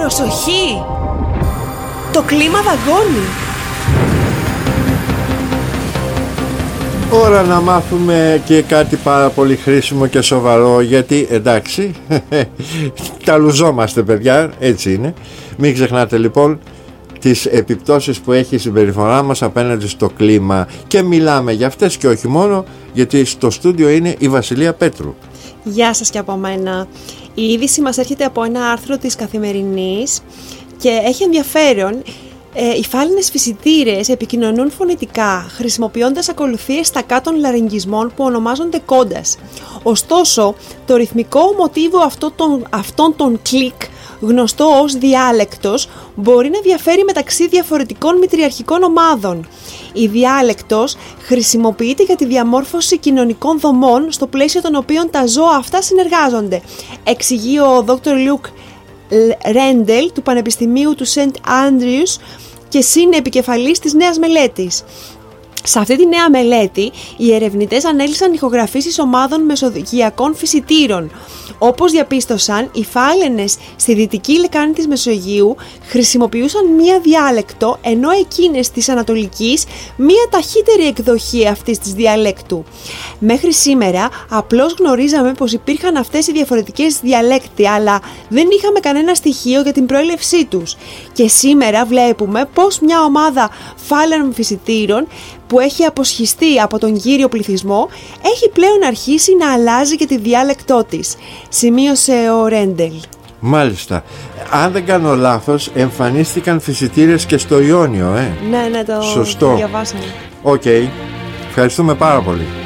Προσοχή! Το κλίμα δαγκώνει. Ώρα να μάθουμε και κάτι πάρα πολύ χρήσιμο και σοβαρό, γιατί εντάξει τα λουζόμαστε παιδιά, έτσι είναι. Μην ξεχνάτε λοιπόν τις επιπτώσεις που έχει η συμπεριφορά μας απέναντι στο κλίμα, και μιλάμε για αυτές και όχι μόνο, γιατί στο στούντιο είναι η Βασιλεία Πέτρου. Γεια σας και από μένα. Η είδηση μας έρχεται από ένα άρθρο της Καθημερινής και έχει ενδιαφέρον. Οι φάλαινες φυσιτήρες επικοινωνούν φωνητικά χρησιμοποιώντας ακολουθίες στακκάτων λαρυγγισμών που ονομάζονται κόντας. Ωστόσο, το ρυθμικό μοτίβο αυτών των κλικ, γνωστό ως διάλεκτος, μπορεί να διαφέρει μεταξύ διαφορετικών μητριαρχικών ομάδων. Η διάλεκτος χρησιμοποιείται για τη διαμόρφωση κοινωνικών δομών στο πλαίσιο των οποίων τα ζώα αυτά συνεργάζονται, εξηγεί ο Dr. Luke Rendell του Πανεπιστημίου του St. Andrews και συνεπικεφαλής της νέας μελέτης. Σε αυτή τη νέα μελέτη, οι ερευνητές ανέλυσαν ηχογραφήσεις ομάδων μεσογειακών φυσιτήρων. Όπως διαπίστωσαν, οι φάλαινες στη δυτική λεκάνη της Μεσογείου χρησιμοποιούσαν μία διάλεκτο, ενώ εκείνες της Ανατολικής μία ταχύτερη εκδοχή αυτής της διαλέκτου. Μέχρι σήμερα απλώς γνωρίζαμε πως υπήρχαν αυτές οι διαφορετικές διαλέκτοι, αλλά δεν είχαμε κανένα στοιχείο για την προέλευσή τους. Και σήμερα βλέπουμε πως μια ομάδα φάλαινων φυσιτήρων που έχει αποσχιστεί από τον γύριο πληθυσμό έχει πλέον αρχίσει να αλλάζει και τη διάλεκτό της, σημείωσε ο Ρέντελ. Μάλιστα. Αν δεν κάνω λάθος, εμφανίστηκαν φυσιτήρες και στο Ιόνιο, Ναι, το σωστό. διαβάσαμε. Οκ. Ευχαριστούμε πάρα πολύ.